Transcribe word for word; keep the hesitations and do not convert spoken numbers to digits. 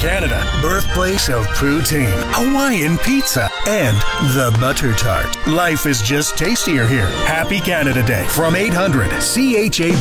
Canada, birthplace of poutine, Hawaiian pizza, and the butter tart. Life is just tastier here. Happy Canada Day from eight hundred C H A